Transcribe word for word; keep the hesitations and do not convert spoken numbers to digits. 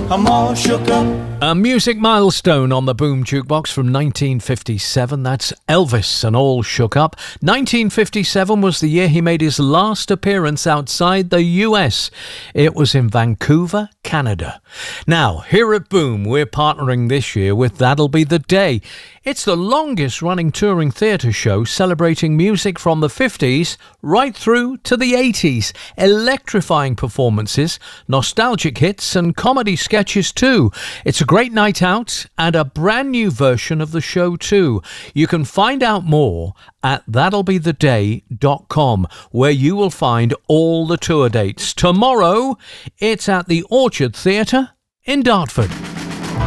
I'm all shook up. A music milestone on the Boom Jukebox from nineteen fifty-seven. That's Elvis and All Shook Up. nineteen fifty-seven was the year he made his last appearance outside the U S. It was in Vancouver, Canada. Now, here at Boom, we're partnering this year with That'll Be the Day. It's the longest running touring theatre show celebrating music from the fifties right through to the eighties. Electrifying performances, nostalgic hits and comedy sketches too. It's a great night out and a brand new version of the show too. You can find out more at that'll be the day dot com, where you will find all the tour dates. Tomorrow, it's at the Orchard Theatre in Dartford.